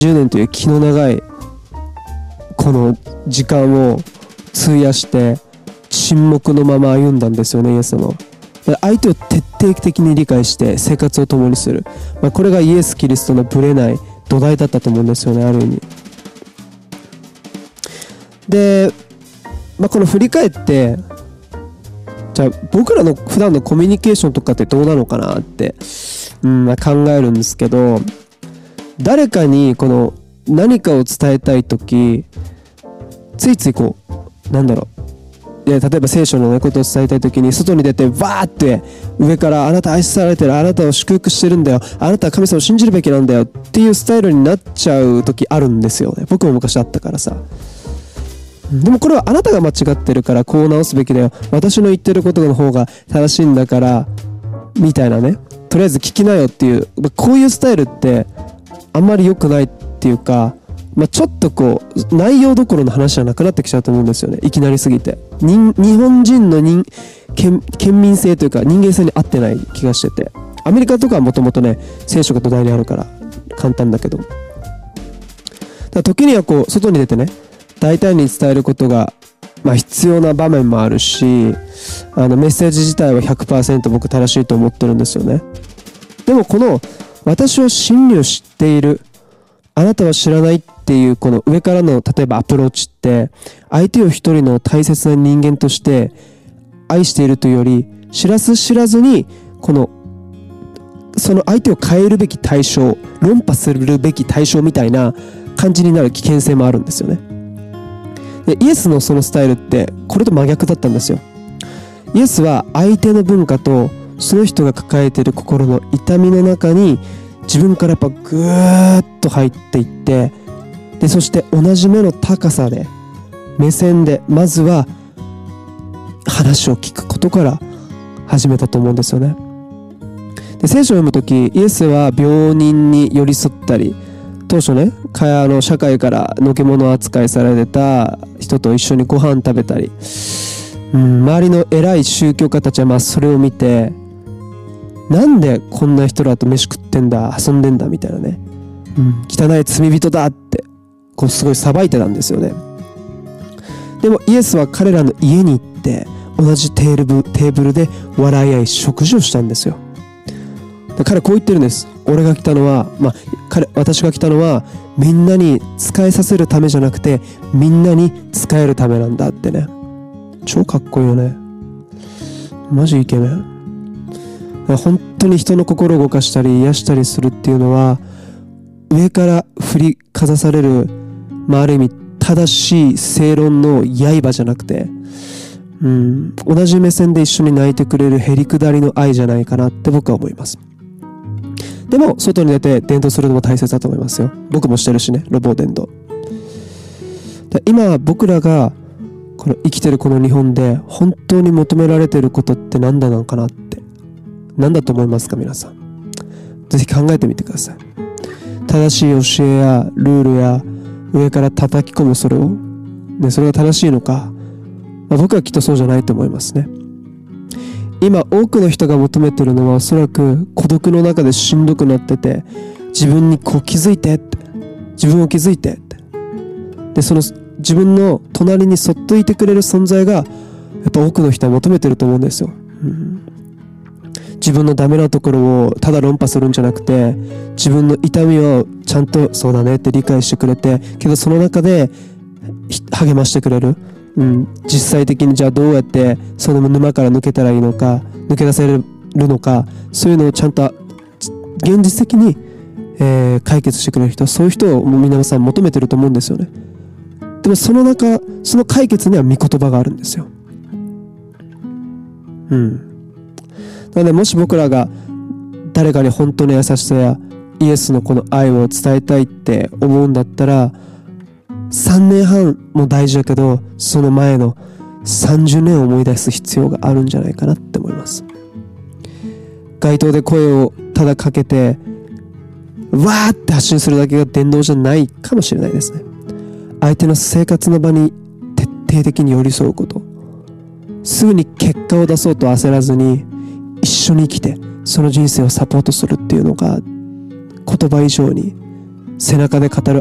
10年という気の長いこの時間を費やして沈黙のまま歩んだんですよね、イエス様は。相手を徹底的に理解して生活を共にする、これがイエス・キリストのぶれない土台だったと思うんですよね、ある意味で。この振り返って、じゃあ僕らの普段のコミュニケーションとかってどうなのかなって、考えるんですけど、誰かにこの何かを伝えたいとき、ついつい例えば聖書のことを伝えたいときに外に出てわーって上からあなた愛されてる、あなたを祝福してるんだよ、あなたは神様を信じるべきなんだよっていうスタイルになっちゃうときあるんですよね。僕も昔あったからさ。でもこれはあなたが間違ってるからこう直すべきだよ、私の言ってることの方が正しいんだからみたいなね、とりあえず聞きなよっていう、こういうスタイルってあんまり良くないっていうか、ちょっと内容どころの話じゃなくなってきちゃうと思うんですよね、いきなりすぎて。日本人の県民性というか人間性に合ってない気がしてて、アメリカとかはもともとね聖書が土台にあるから簡単だけど、だから時には外に出てね大胆に伝えることが必要な場面もあるし、メッセージ自体は 100% 僕正しいと思ってるんですよね。でもこの私は真理を知っている、あなたは知らないっていうこの上からの例えばアプローチって、相手を一人の大切な人間として愛しているというより、知らずにその相手を変えるべき対象、論破するべき対象みたいな感じになる危険性もあるんですよね。でイエスのそのスタイルってこれと真逆だったんですよ。イエスは相手の文化とその人が抱えている心の痛みの中に自分からやっぱぐーっと入っていって、でそして同じ目の高さで目線でまずは話を聞くことから始めたと思うんですよね。で聖書を読むとき、イエスは病人に寄り添ったり、当初ね社会からのけ者扱いされてた人と一緒にご飯食べたり、周りの偉い宗教家たちはそれを見て、なんでこんな人らと飯食ってんだ、遊んでんだみたいなね、汚い罪人だってすごい裁いてたんですよね。でもイエスは彼らの家に行って同じテーブルで笑い合い食事をしたんですよ。彼こう言ってるんです。私が来たのはみんなに仕えさせるためじゃなくてみんなに仕えるためなんだってね。超かっこいいよね。マジイケメン。本当に人の心を動かしたり癒したりするっていうのは、上から振りかざされる、ある意味正しい正論の刃じゃなくて、同じ目線で一緒に泣いてくれるへりくだりの愛じゃないかなって僕は思います。でも外に出て伝道するのも大切だと思いますよ。僕もしてるしね、路傍伝道。今僕らが生きてるこの日本で本当に求められていることって何だかなって、何だと思いますか皆さん。ぜひ考えてみてください。正しい教えやルールや上から叩き込むそれが正しいのか、僕はきっとそうじゃないと思いますね。今多くの人が求めているのは、おそらく孤独の中でしんどくなってて、自分に気づいてって、自分を気づいてって、でその自分の隣にそっといてくれる存在がやっぱ多くの人は求めてると思うんですよ。自分のダメなところをただ論破するんじゃなくて、自分の痛みをちゃんとそうだねって理解してくれて、けどその中で励ましてくれる。実際的にじゃあどうやってその沼から抜けたらいいのか、抜け出せるのか、そういうのをちゃんと現実的に、解決してくれる人、そういう人を皆さん求めてると思うんですよね。でもその解決には御言葉があるんですよ。なのでもし僕らが誰かに本当の優しさやイエスのこの愛を伝えたいって思うんだったら、3年半も大事だけど、その前の30年を思い出す必要があるんじゃないかなって思います。街頭で声をただかけてわーって発信するだけが伝道じゃないかもしれないですね。相手の生活の場に徹底的に寄り添うこと、すぐに結果を出そうと焦らずに一緒に生きてその人生をサポートするっていうのが、言葉以上に背中で語る